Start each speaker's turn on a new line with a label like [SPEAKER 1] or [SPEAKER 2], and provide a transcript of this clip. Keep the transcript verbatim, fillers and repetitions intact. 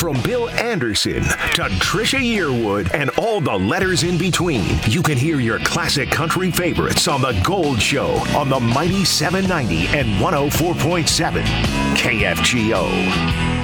[SPEAKER 1] From Bill Anderson to Trisha Yearwood and all the letters in between, you can hear your classic country favorites on The Gold Show on the Mighty seven ninety and one oh four point seven K F G O.